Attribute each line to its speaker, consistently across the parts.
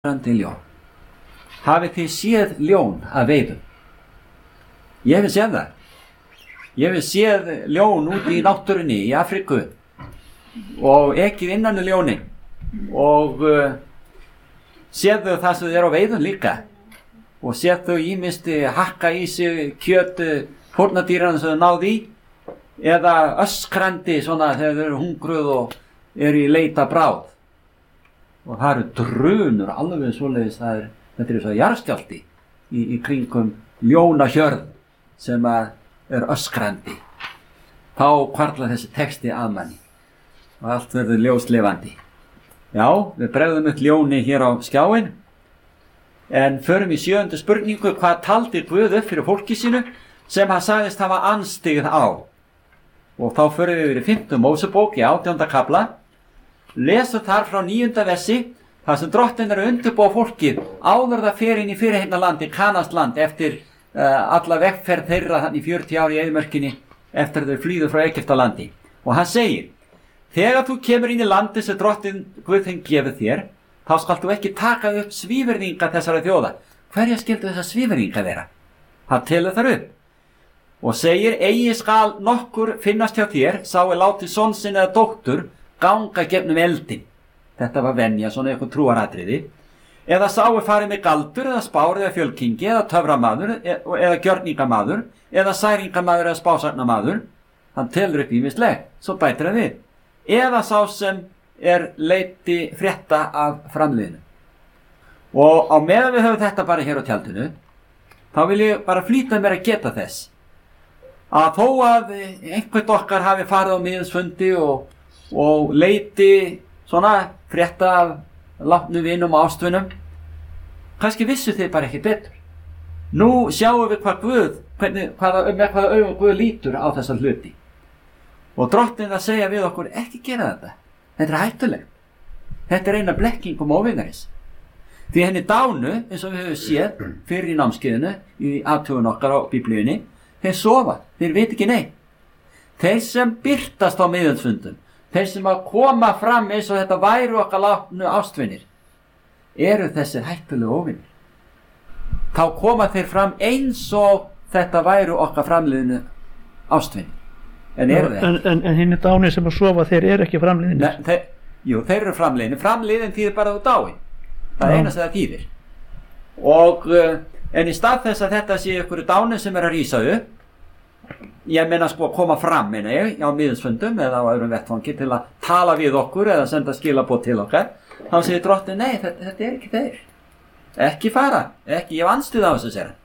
Speaker 1: öskrandi ljón. Hafið þið séð ljón að veiðum? Ég hef séð það. Ég hef séð ljón úti í náttúrunni í Afríku og ekið innan ljónin og séð þau það sem þau eru á veiðum líka og séð þau ýmist hakka í sig kjöt fórnardýranna sem þau náðu í eða öskrandi svona þegar þau eru hungruð og eru í leita bráð. Og það eru drunur alveg svoleiðis, þetta er svo jarðskjálfti í kringum ljónahjörð sem er öskrandi. Þá hvarflar þessi texti að manni og allt verður ljóslifandi. Já, við bregðum upp ljóni hér á skjáin en förum í 7. spurningu: hvað taldi Guð upp fyrir fólki sínu sem hann sagðist hafa anstigið á? Og þá förum við yfir í 5. Mósebók í 18. kafla. Lesu þar frá 9. versi þar sem Drottinn er að undirbúa fólkið áður það fer inn í fyrirheitnalandi Kanansland eftir alla vegferð þeirra þannig 40 ár í eyðimörkinni eftir þau flýðu frá Egyptalandi. Og hann segir: þegar þú kemur inn í landi sem Drottinn Guð þinn gefur þér, þá skalt þú ekki taka upp svívirðinga þessara þjóða. Hverja skyldu þessar svívirðinga vera? Hann telur þar upp og segir: eigi skal nokkur finnast hjá þér, sá látið son sinn eða dóttur ganga gegnum eldin. Þetta var venja, svona eitthvað trúaratriði. Eða sáu farið með galdur eða spár eða fjölkingi eða töframaður eða gjörningamaður eða særingamaður eða spásagnamaður. Hann telur upp ýmislegt, svo bætir hann við. Eða sá sem leiti frétta af framliðinu. Og á meðan við höfum þetta bara hér á tjaldinu, þá vil ég bara flýta mér að geta þess að þó að einhvern okkar hafi farið á miðilsfundi og leiti svona frétta af látnum vinum og ástvinum, kannski vissu þið bara ekki betur. Nú sjáum við hvað Guð, með hvaða augum Guð lítur á þessa hluti. Og Drottinn að segja við okkur: ekki gera þetta. Þetta er hættulegt. Þetta er eina blekkingum óvinarins. Því henni dánu, eins og við höfum séð fyrir í námskeiðinu, í athugun okkar á Biblíunni, þeir sofa, þeir veit ekki neitt. Þeir sem birtast á miðilsfundum, þeir sem að koma fram eins og þetta væru okkar látnu ástvinir, eru þessir hættulegu óvinir. Þá koma þeir fram eins og þetta væru okkar framliðinu ástvinir. En eru þeir?
Speaker 2: En hinn dáni sem að sofa, þeir eru ekki framliðinir?
Speaker 1: Jú, þeir eru framliðinir. Framliðin þýðir bara þú dáin. Það er eina sem það þýðir. Og en í stað þess að þetta sé ykkur dáni sem er að rísa upp, ég meina sko að koma fram á miðilsfundum eða á öðrum vettvangi til að tala við okkur eða senda skilaboð til okkar, þá segir Drottinn: nei, þetta er ekki þeir. Ekki fara, ekki, ég hef anstuð á þessu, sér hann.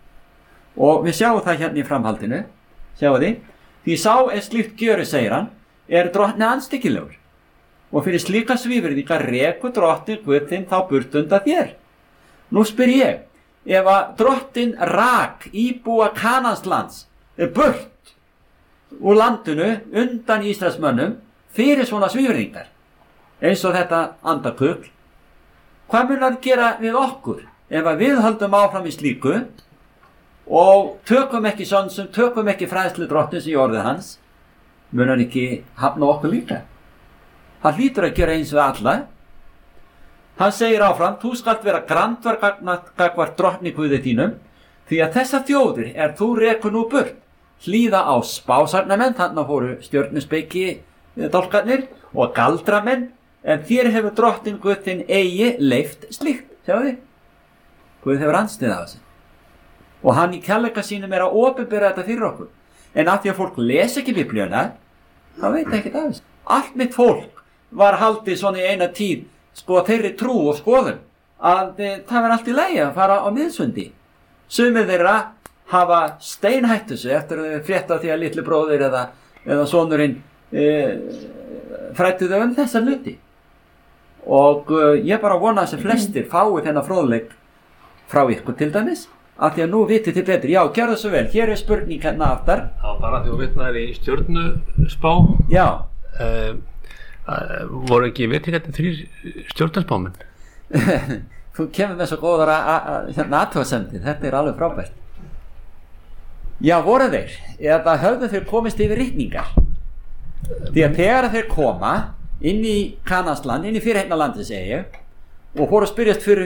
Speaker 1: Og við sjáum það hérna í framhaldinu, sjáum því sá slíkt gjöru, segir hann, er Drottni anstíkilegur. Og fyrir slíka svívirðingar rekur Drottinn Guð þinn þá burt undan þér. Nú spyr ég, ef að Drottinn rak íbúa Kananslands burt úr landinu undan Ísraelsmönnum fyrir svona svívirðingar, eins og þetta andakugl, hvað mun hann gera við okkur ef að við höldum áfram í slíku og tökum ekki sönsum, tökum ekki fræðslu Drottins í orðið hans? Mun hann ekki hafna okkur líka? Hann hlýtur að gera eins við alla. Hann segir áfram: þú skalt vera grandvar gagnvart Drottni Guði þínum, því að þessar þjóðir þú rekur nú burt hlýða á spásagnamenn, þannig að fóru stjörnuspeki dálkarnir og galdramenn, en þér hefur Drottinn Guð þinn eigi leyft slíkt. Sjáðu þið? Guð hefur andstyggð á þessu. Og hann í kærleika sínum er að opinbera þetta fyrir okkur. En af því að fólk les ekki Biblíuna, þá veit ekki það þessu. Allt mitt fólk var haldið svona í eina tíð, sko þeirri trú og skoðun, að það var allt í lagi að fara á miðilsfundi. Sumir þeirra hafa steinhætt þessu eftir að frétta því að litli bróðir eða sonurinn fræddi þau þessa hluti. Og ég bara vona að þessi flestir fái þennan fróðleik frá ykkur til dæmis, af því að nú vitið þið betur. Já, gerðu svo vel, hér er spurning hérna aftar.
Speaker 3: Já, bara því að vitnaðir í stjörnuspá.
Speaker 1: Já.
Speaker 3: Voru ekki vittingandi 3 stjörnuspámenn?
Speaker 1: Þú kemur með svo góðar athugasemdir, þetta er alveg frábært. Já, voru þeir, eða höfðu þeir komist yfir ritningar? Því að þegar þeir koma inn í Kanansland, inn í fyrirheitnalandi, segi ég, og fór að spyrjast fyrir